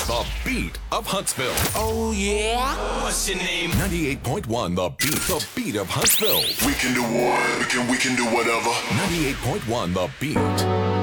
The Beat of Huntsville. Oh, yeah? What's your name? 98.1 The Beat. The Beat of Huntsville. We can do what? We can do whatever. 98.1 The Beat.